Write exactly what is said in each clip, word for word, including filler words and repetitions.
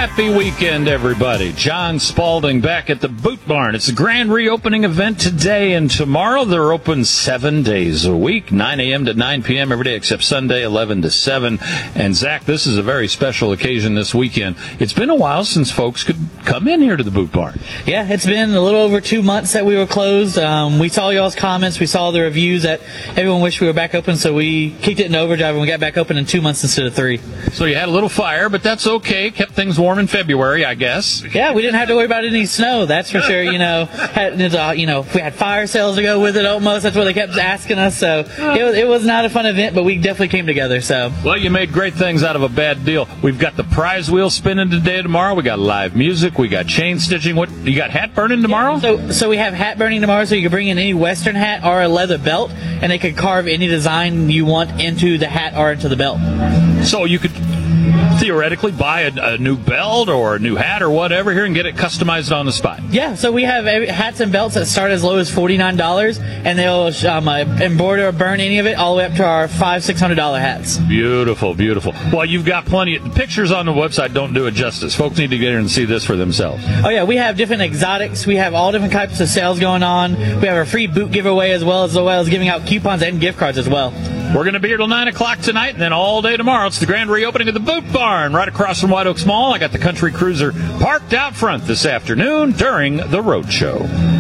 Happy weekend, everybody. John Spalding back at the Boot Barn. It's a grand reopening event today and tomorrow. They're open seven days a week, nine a.m. to nine p.m. every day except Sunday, eleven to seven. And, Zach, this is a very special occasion this weekend. It's been a while since folks could come in here to the Boot Barn. Yeah, it's been a little over two months that we were closed. Um, we saw y'all's comments. We saw the reviews that everyone wished we were back open, so we kicked it in overdrive and we got back open in two months instead of three. So you had a little fire, but that's okay. Kept things warm in February, I guess. Yeah, we didn't have to worry about any snow, that's for sure. You know, had, you know, we had fire sales to go with it almost. That's what they kept asking us. So it was, it was not a fun event, but we definitely came together. So well, you made great things out of a bad deal. We've got the prize wheel spinning today, tomorrow. We got live music. We got chain stitching. What you got? Hat burning tomorrow? Yeah, so so we have hat burning tomorrow. So you can bring in any Western hat or a leather belt, and they could carve any design you want into the hat or into the belt. So you could theoretically buy a, a new belt or a new hat or whatever here and get it customized on the spot. Yeah, so we have hats and belts that start as low as forty-nine dollars, and they'll um, uh, embroider or burn any of it all the way up to our five hundred dollars, six hundred dollars hats. Beautiful, beautiful. Well, you've got plenty of pictures on the website. Don't do it justice. Folks need to get here and see this for themselves. Oh, yeah, we have different exotics. We have all different types of sales going on. We have a free boot giveaway as well, as well as giving out coupons and gift cards as well. We're going to be here till nine o'clock tonight and then all day tomorrow. It's the grand reopening of the Boot Barn right across from White Oaks Mall. I got the Country Cruiser parked out front this afternoon during the road show.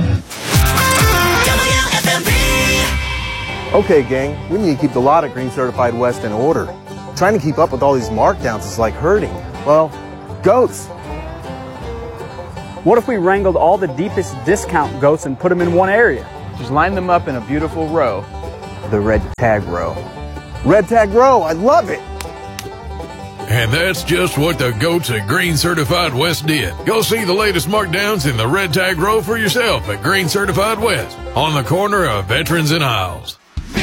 Okay, gang, we need to keep the lot at Green Certified West in order. Trying to keep up with all these markdowns is like herding, well, goats. What if we wrangled all the deepest discount goats and put them in one area? Just line them up in a beautiful row. The red tag row. Red tag row, I love it. And that's just what the goats at Green Certified West did. Go see the latest markdowns in the red tag row for yourself at Green Certified West on the corner of Veterans and Isles.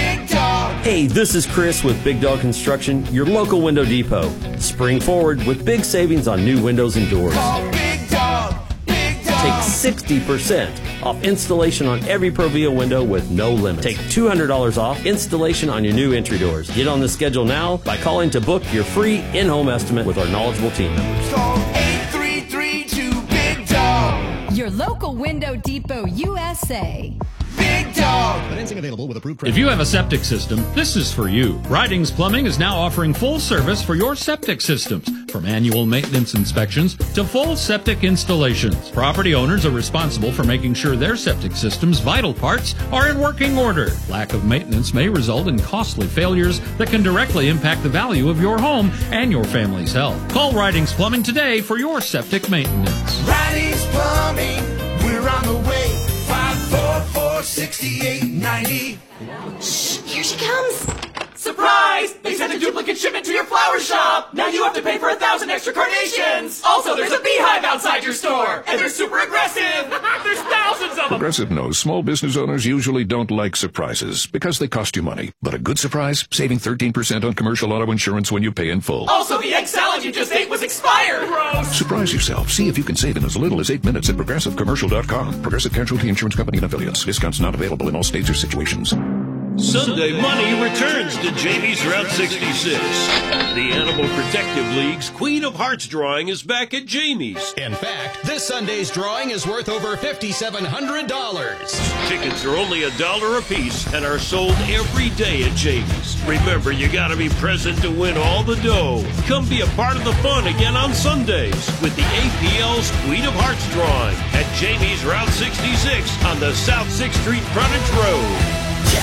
Hey, this is Chris with Big Dog Construction, your local window depot. Spring forward with big savings on new windows and doors. Big Dog, Big Dog. Take sixty percent off installation on every Provia window with no limit. Take two hundred dollars off installation on your new entry doors. Get on the schedule now by calling to book your free in-home estimate with our knowledgeable team members. Call eight three three two Big Dog. Your local Window Depot U S A. Big Dog. Financing available with approved credit. If you have a septic system, this is for you. Ridings Plumbing is now offering full service for your septic systems, from annual maintenance inspections to full septic installations. Property owners are responsible for making sure their septic system's vital parts are in working order. Lack of maintenance may result in costly failures that can directly impact the value of your home and your family's health. Call Ridings Plumbing today for your septic maintenance. Ridings Plumbing, we're on the way. five four four, six eight nine zero. Shh, here she comes. Surprise! They sent a duplicate shipment to your flower shop! Now you have to pay for a thousand extra carnations! Also, there's a beehive outside your store! And they're super aggressive! There's thousands of them! Progressive knows small business owners usually don't like surprises because they cost you money. But a good surprise? Saving thirteen percent on commercial auto insurance when you pay in full. Also, the egg salad you just ate was expired! Gross! Surprise yourself. See if you can save in as little as eight minutes at progressive commercial dot com. Progressive Casualty Insurance Company and affiliates. Discounts not available in all states or situations. Sunday Money returns to Jamie's Route sixty-six. The Animal Protective League's Queen of Hearts drawing is back at Jamie's. In fact, this Sunday's drawing is worth over five thousand seven hundred dollars. Tickets are only a dollar a piece and are sold every day at Jamie's. Remember, you gotta be present to win all the dough. Come be a part of the fun again on Sundays with the A P L's Queen of Hearts drawing at Jamie's Route sixty-six on the South sixth Street Frontage Road.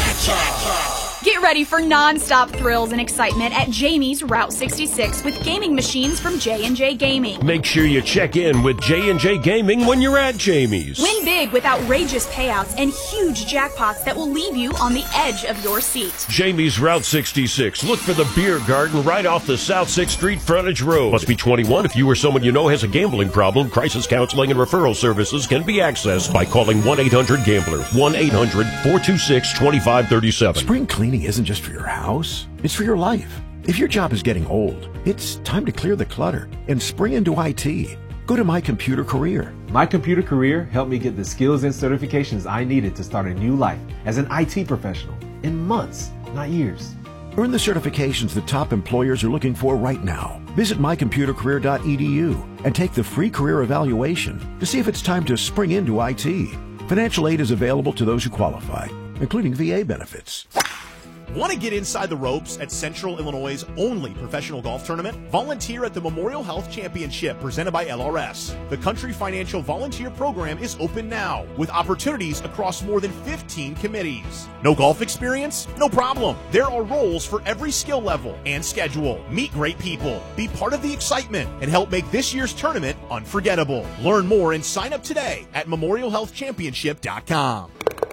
Get ready for non-stop thrills and excitement at Jamie's Route sixty-six with gaming machines from J and J Gaming. Make sure you check in with J and J Gaming when you're at Jamie's. Win big with outrageous payouts and huge jackpots that will leave you on the edge of your seat. Jamie's Route sixty-six. Look for the beer garden right off the South sixth Street Frontage Road. Must be twenty-one. If you or someone you know has a gambling problem, crisis counseling and referral services can be accessed by calling one eight hundred gambler. one eight hundred, four two six, two five three seven. Spring cleaning isn't just for your house, it's for your life. If your job is getting old, it's time to clear the clutter and spring into I T. Go to My Computer Career. My Computer Career helped me get the skills and certifications I needed to start a new life as an I T professional in months, not years. Earn the certifications the top employers are looking for right now. Visit my computer career dot e d u and take the free career evaluation to see if it's time to spring into I T. Financial aid is available to those who qualify, including V A benefits. Want to get inside the ropes at Central Illinois' only professional golf tournament? Volunteer at the Memorial Health Championship presented by L R S. The Country Financial Volunteer Program is open now with opportunities across more than fifteen committees. No golf experience? No problem. There are roles for every skill level and schedule. Meet great people, be part of the excitement, and help make this year's tournament unforgettable. Learn more and sign up today at memorial health championship dot com.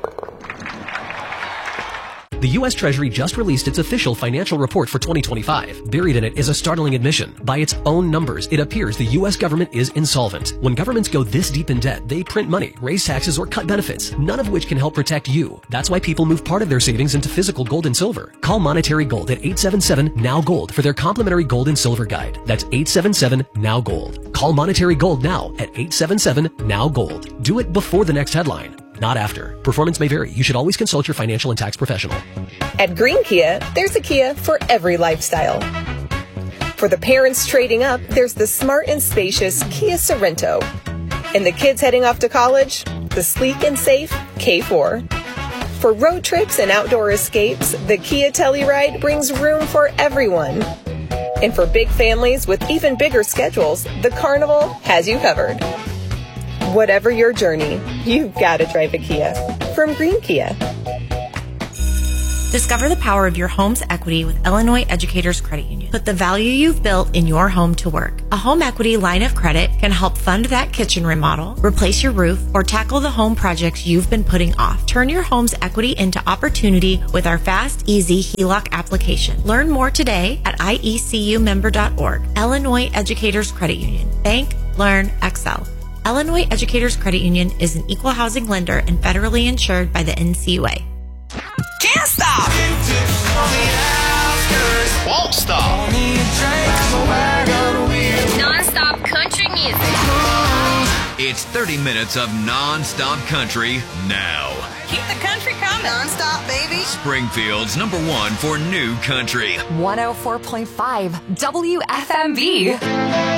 The U S Treasury just released its official financial report for twenty twenty-five. Buried in it is a startling admission. By its own numbers, it appears the U S government is insolvent. When governments go this deep in debt, they print money, raise taxes, or cut benefits, none of which can help protect you. That's why people move part of their savings into physical gold and silver. Call Monetary Gold at eight seven seven, N O W, GOLD for their complimentary gold and silver guide. That's eight seven seven, N O W, GOLD. Call Monetary Gold now at eight seven seven, N O W, GOLD. Do it before the next headline, not after. Performance may vary. You should always consult your financial and tax professional. At Green Kia, there's a Kia for every lifestyle. For the parents trading up, there's the smart and spacious Kia Sorento. And the kids heading off to college, the sleek and safe K four. For road trips and outdoor escapes, the Kia Telluride brings room for everyone. And for big families with even bigger schedules, the Carnival has you covered. Whatever your journey, you've got to drive a Kia. From Green Kia. Discover the power of your home's equity with Illinois Educators Credit Union. Put the value you've built in your home to work. A home equity line of credit can help fund that kitchen remodel, replace your roof, or tackle the home projects you've been putting off. Turn your home's equity into opportunity with our fast, easy H E L O C application. Learn more today at I E C U member dot org. Illinois Educators Credit Union. Bank, learn, excel. Illinois Educators Credit Union is an equal housing lender and federally insured by the N C U A. Can't stop. Won't stop. Non-stop country music. It's thirty minutes of non-stop country now. Keep the country coming. Non-stop, baby. Springfield's number one for new country. one oh four point five W F M B.